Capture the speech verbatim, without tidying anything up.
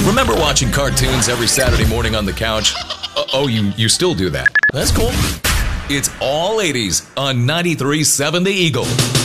Remember watching cartoons every Saturday morning on the couch? Uh, oh, you, you still do that. That's cool. It's all eighties on ninety-three point seven The Eagle.